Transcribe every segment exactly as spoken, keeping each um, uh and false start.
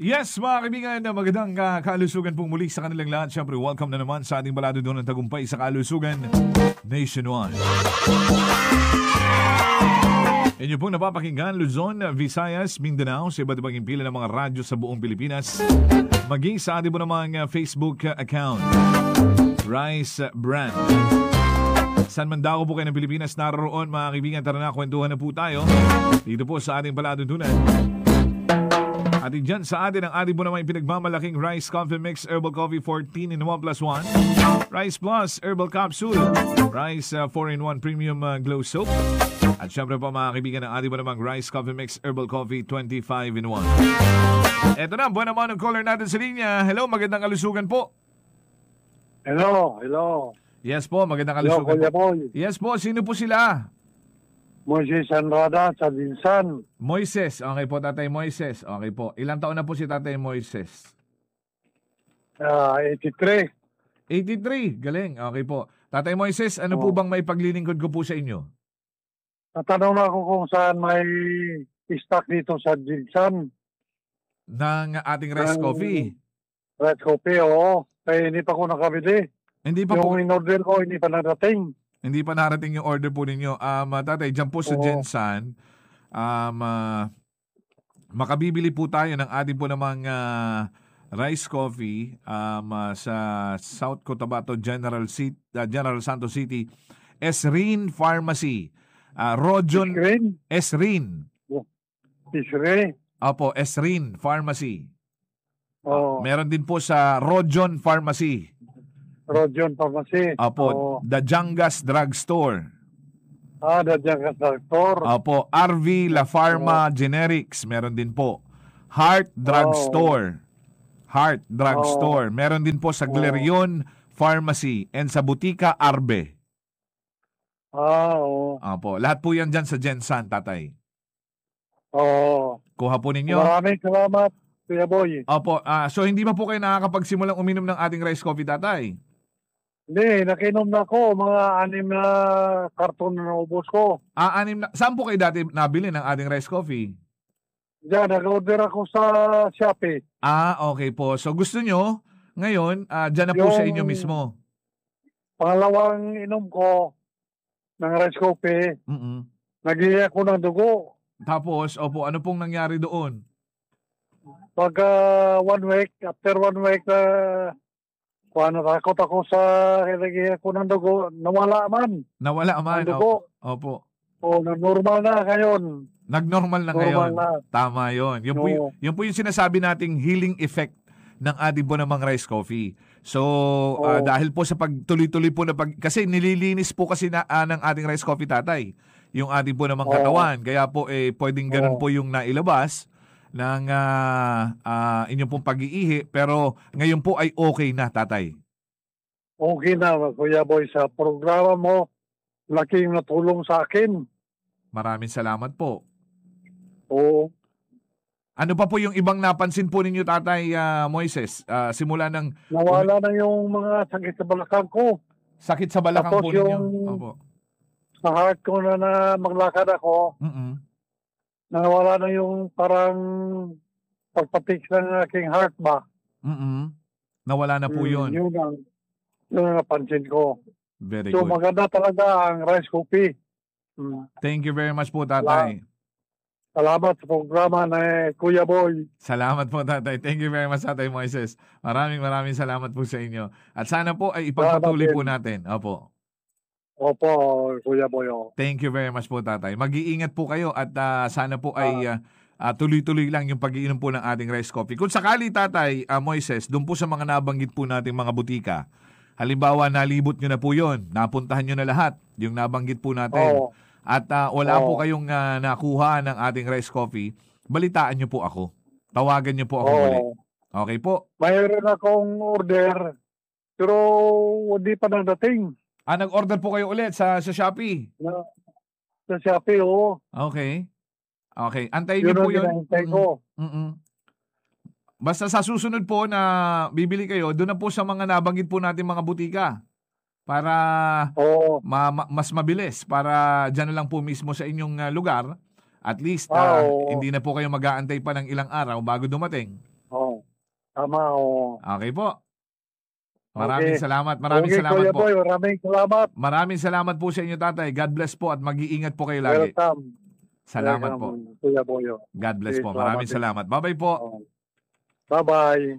Yes, mga kaibigan, magandang uh, kalusugan pong muli sa kanilang lahat. Siyempre, welcome na naman sa ating balado doon ng tagumpay sa kalusugan nationwide. Inyo pong napapakinggan, Luzon, Visayas, Mindanao, sa iba't ibang impila ng mga radyo sa buong Pilipinas. Maging sa ating po namang uh, Facebook account, Rice Brand. San man daw po kayo ng Pilipinas naroon, mga kaibigan, tara na, kwentuhan na po tayo dito po sa ating balado doon. At dyan sa atin ang ating po naman pinagmamalaking Rice Coffee Mix Herbal Coffee fourteen in one plus one, Rice Plus Herbal Capsule, Rice uh, four in one Premium uh, Glow Soap, at syempre po mga kaibigan ang ating po namang Rice Coffee Mix Herbal Coffee twenty-five in one. Eto na, buwan naman ang caller natin sa linya. Hello, magandang kalusugan po. Hello, hello. Yes po, magandang Hello, kalusugan Kuya po. Boy. Yes po, sino po sila? Moises Anrada sa Dinsan. Moises, okay po, Tatay Moises. Okay po. Ilang taon na po si Tatay Moises? Uh, eighty-three. eighty-three, galing. Okay po. Tatay Moises, ano po Oh. bang may paglilingkod ko po sa inyo? Natanong na ako kung saan may stock dito sa Dinsan. Ng ating Rice Ng- Coffee. Red Coffee, oo. Kaya hindi pa ako nakabili. Hindi pa po, Yung in-order ko, hindi pa narating. hindi pa narating yung order po ninyo. Um, uh, Tatay, dyan po sa Oo. Gensan, um, uh, makabibili po tayo ng ating po namang uh, Rice Coffee um, uh, sa South Cotabato General, City, uh, General Santos City, Esrin Pharmacy. Uh, Rojon Green, Esrin. Tisre. Opo, Esrin Pharmacy. Oh, Meron din po sa Rojon Pharmacy. Rojon Pharmacy. Opo, Oh. The Jangas Drugstore. Ah, dadyan ka sa doktor. Opo, R V La Pharma Generics. Meron din po. Heart Drugstore. Heart Drugstore. Meron din po sa Glerion Pharmacy and sa Butika Arbe. Ah, oo. Opo, lahat po yan dyan sa Gensan, Tatay. Oo. Kuha po ninyo. Maraming salamat, Kuya Boy. Opo, ah, so hindi pa po kayo nakakapagsimulang uminom ng ating rice coffee, Tatay? Hindi, nakinom na ako. Mga anim na karton na naubos ko. Ah, anim na. Saan po kayo dati nabili ng ating rice coffee? Diyan, nag-order ako sa Shopee. Ah, okay po. So gusto nyo, ngayon, ah, dyan na po sa Yung- inyo mismo. Pangalawang inom ko ng rice coffee, Mm-mm. nag-iyak ako ng dugo. Tapos, opo, ano pong nangyari doon? Pagka one week, after one week, uh, kung natakot ako sa nag-iyak ko ng dugo, nawala man Nawala ang man. dugo. Opo. O, normal na ngayon. Nag-normal na Normal ngayon. na. Tama yon. Yun po, Oo. y- yun po yung sinasabi nating healing effect ng ating po namang rice coffee. So, ah, Oo. dahil po sa pagtuloy-tuloy po na pag... Kasi nililinis po kasi na, ah, ng ating rice coffee, Tatay. Yung ating po namang Oo. katawan. Kaya po, eh, pwedeng ganun Oo. po yung nailabas ng ah, ah, inyong pong pag-iihi. Pero ngayon po ay okay na, Tatay. Okay na, Kuya Boy, sa programa mo, laking natulong sa akin. Maraming salamat po. Oo. Ano pa po yung ibang napansin po ninyo, Tatay ah, Moises? Ah, simula ng Nawala na yung mga sakit sa balakang ko. sakit sa balakang Tapos po ninyo. yung- Opo. Sa heart ko na, na maglakad ako, Mm-mm. nawala na yung parang pagpatik ng aking heart ba. Mm-mm. Nawala na po Mm, yun. Yun ang, yun ang napansin ko. Very So good. maganda talaga ang rice coffee. Mm. Thank you very much po, Tatay. Salamat sa programa na Kuya Boy. Salamat po, Tatay. Thank you very much, Tatay Moises. Maraming maraming salamat po sa inyo. At sana po ay ipagpatuloy Salamat po din. natin. Opo. Opo, Kuya Boy. Oh. Thank you very much po, Tatay. Mag-iingat po kayo at ah, sana po ay ah, ah, tuloy-tuloy lang yung pag-iinom po ng ating rice coffee. Kung sakali, Tatay ah, Moises, doon po sa mga nabanggit po nating mga butika, halimbawa, nalibot nyo na po yun, napuntahan nyo na lahat, yung nabanggit po natin, Oo. at ah, wala Oo. po kayong ah, nakuha ng ating rice coffee, balitaan nyo po ako. Tawagan nyo po ako Oo. muli. Okay po? Mayroon akong order, pero hindi pa nagdating. Ah, nag-order po kayo ulit sa, sa Shopee. Na, sa Shopee, oo. Okay. Okay. Antayin Yun nyo po ang yun. hinahintay Mm-mm. ko. Mm-mm. Basta sa susunod po na bibili kayo, doon na po sa mga nabanggit po natin mga butika. Para Oo. ma- ma- mas mabilis. Para dyan na lang po mismo sa inyong ah, lugar. At least, ah, Oo. hindi na po kayo mag-aantay pa ng ilang araw bago dumating. Oo. Tama, oo. Okay po. Maraming Okay. salamat. Maraming Okay, salamat Kuya po. Boy, maraming salamat. Maraming salamat po sa inyo, tatay. God bless po at mag-iingat po kayo lagi. Welcome. Salamat po. Welcome, Kuya Boyo. God bless Okay, po. salamat Maraming din. salamat. Bye-bye po. Oo. Bye-bye.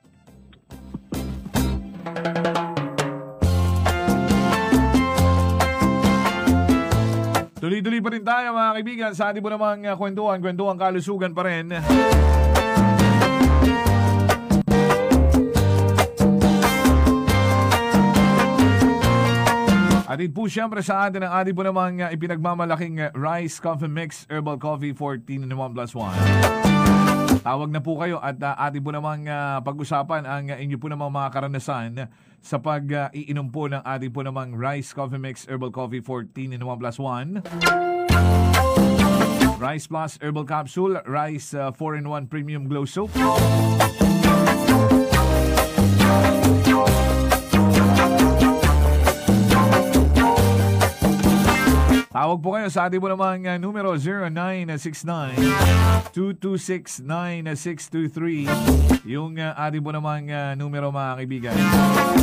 Tuloy-tuloy pa rin tayo mga kaibigan sa ating po namang uh, kwentuhan, kwentuhan kalusugan pa rin. Atid po siyempre sa atin ang ating po namang uh, ipinagmamalaking uh, Rice Coffee Mix Herbal Coffee fourteen in one plus one. Tawag na po kayo at uh, ating po namang uh, pag-usapan ang uh, inyo po namang mga karanasan sa pag-iinom uh, po ng ating po namang Rice Coffee Mix Herbal Coffee fourteen in one plus one. Rice Plus Herbal Capsule, Rice uh, four in one Premium Glow Soap. Tawag po kayo sa ating po namang uh, numero zero nine six nine, two two six, nine six two three. Yung uh, ating po namang uh, numero mga kaibigan.